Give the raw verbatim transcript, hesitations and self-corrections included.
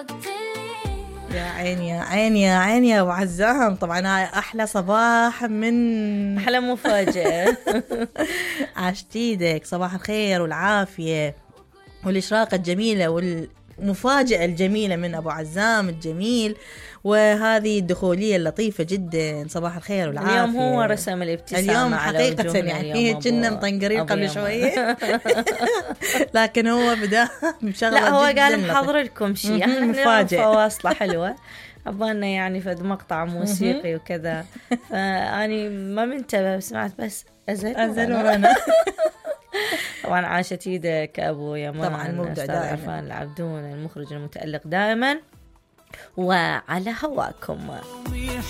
يا عيني يا عيني يا عيني يا أبو عزام. طبعا أحلى صباح من أحلى مفاجأة. عاشت ايدك، صباح الخير والعافية والإشراقة الجميلة والمفاجأة الجميلة من أبو عزام الجميل، وهذه الدخولية اللطيفة جدا. صباح الخير والعافية. اليوم هو رسم الابتسامة اليوم على حقيقة وجوهنا يعني اليوم كنا أبو- مطنقرين أبو قبل يمان. شوية. لكن هو بدأ بشغلة لا هو جداً قال لطيفة. محضر لكم شيء، احنا مفاجئ. فواصلة حلوة أبغانا يعني فد مقطع موسيقي وكذا. فأني ما منتبه، سمعت بس أزل أزل ورانا. طبعا عاشت ايدك أبو يمان. طبعاً مبدع أستاذ دائماً. عرفان العبدون المخرج المتألق دائما، وعلى هواكم.